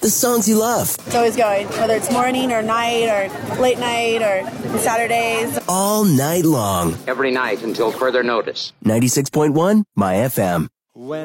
the songs you love. It's always going, whether it's morning or night or late night or Saturdays. All night long. Every night until further notice. 96.1 My FM. When